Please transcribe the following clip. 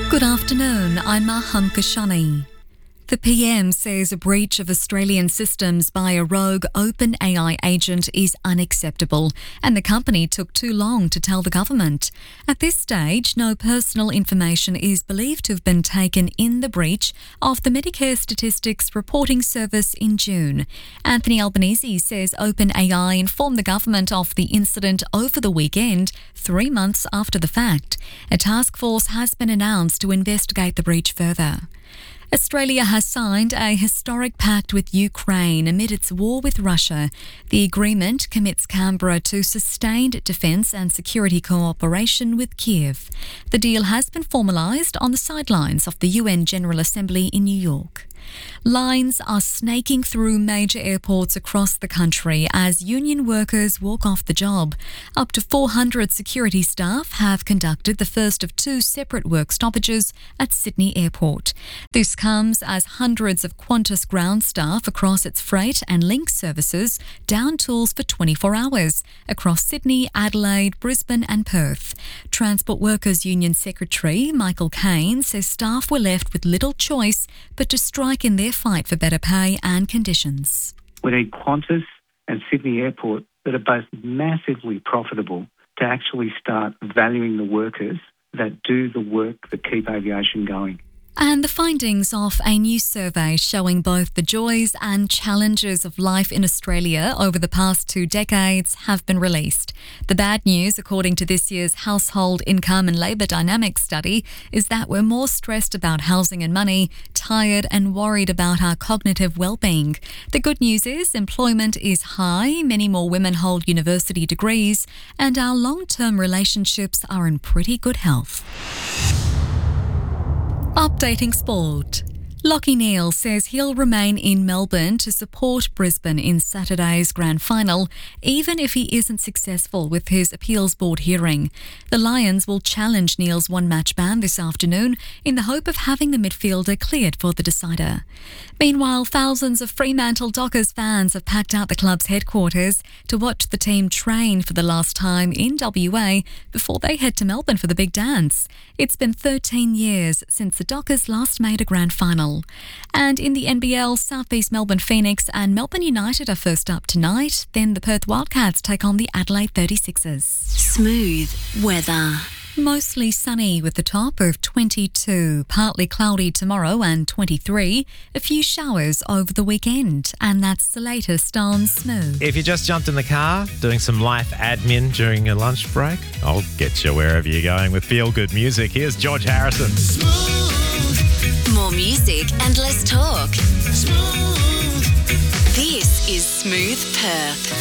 Good afternoon, I'm Maham Kashani. The PM says a breach of Australian systems by a rogue OpenAI agent is unacceptable, and the company took too long to tell the government. At this stage, no personal information is believed to have been taken in the breach of the Medicare Statistics Reporting Service in June. Anthony Albanese says OpenAI informed the government of the incident over the weekend, 3 months after the fact. A task force has been announced to investigate the breach further. Australia has signed a historic pact with Ukraine amid its war with Russia. The agreement commits Canberra to sustained defence and security cooperation with Kiev. The deal has been formalised on the sidelines of the UN General Assembly in New York. Lines are snaking through major airports across the country as union workers walk off the job. Up to 400 security staff have conducted the first of 2 separate work stoppages at Sydney Airport. This comes as hundreds of Qantas ground staff across its freight and link services down tools for 24 hours across Sydney, Adelaide, Brisbane and Perth. Transport Workers Union Secretary Michael Cain says staff were left with little choice but to strike in their fight for better pay and conditions. We need Qantas and Sydney Airport that are both massively profitable to actually start valuing the workers that do the work that keep aviation going. And the findings of a new survey showing both the joys and challenges of life in Australia over the past 2 decades have been released. The bad news, according to this year's Household Income and Labour Dynamics study, is that we're more stressed about housing and money, tired and worried about our cognitive well-being. The good news is employment is high, many more women hold university degrees, and our long-term relationships are in pretty good health. Updating sport. Lachie Neale says he'll remain in Melbourne to support Brisbane in Saturday's grand final, even if he isn't successful with his appeals board hearing. The Lions will challenge Neale's one-match ban this afternoon in the hope of having the midfielder cleared for the decider. Meanwhile, thousands of Fremantle Dockers fans have packed out the club's headquarters to watch the team train for the last time in WA before they head to Melbourne for the big dance. It's been 13 years since the Dockers last made a grand final. And in the NBL, South East Melbourne Phoenix and Melbourne United are first up tonight. Then the Perth Wildcats take on the Adelaide 36ers. Smooth weather. Mostly sunny with a top of 22, partly cloudy tomorrow and 23. A few showers over the weekend. And that's the latest on Smooth. If you just jumped in the car doing some life admin during your lunch break, I'll get you wherever you're going with feel-good music. Here's George Harrison. More music and less talk. This is Smooth Perth.